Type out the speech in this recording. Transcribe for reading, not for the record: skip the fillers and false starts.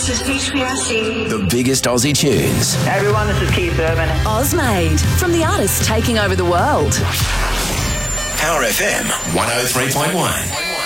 This is HPRC. The biggest Aussie tunes. Hey everyone, this is Keith Urban. Ozmade, from the artists taking over the world. Power FM 103.1.